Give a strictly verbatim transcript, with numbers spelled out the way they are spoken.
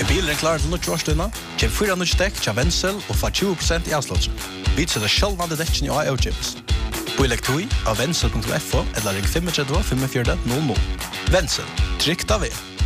bilen klar til nødt årstøyna, kjem fyra nødt dekk til Wenzel og få tjue prosent i avslått. Vi setter sjølvande dekken i A E O-gyms. Boilek tui av wenzel punktum f o eller ring fem tre fem fire null null. Wenzel, trygt av er.